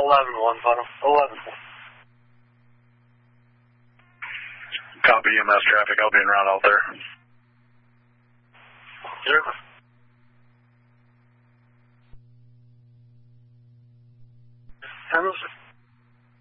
11-1, bottom. 11-1. Copy EMS traffic. I'll be en route out there. Zero. Handles it.